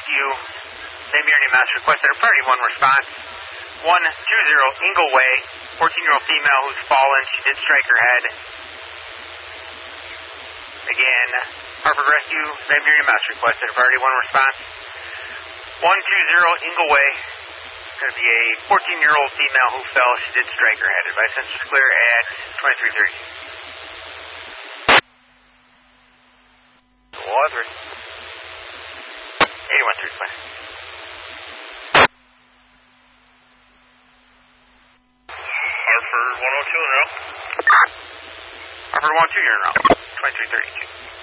Rescue, same year, name, master requested a priority 1 response. 120 Ingle Way, 14-year-old female who's fallen. She did strike her head. Again, Hartford Rescue, same year, name, master requested a priority 1 response. 120 Ingle Way, it's going to be a 14-year-old female who fell. She did strike her head. Advice sensors clear at 2330. 1-3. 81-3, please. Hartford 102 in a row. Hartford 1-2, you're in route. 2332.